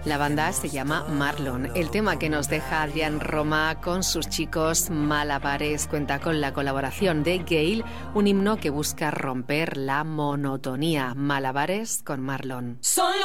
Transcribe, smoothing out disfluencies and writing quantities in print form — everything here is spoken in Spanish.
La banda se llama Marlon. El tema que nos deja Adrián Roma con sus chicos Malabares cuenta con la colaboración de Gale, un himno que busca romper la monotonía. Malabares con Marlon. Son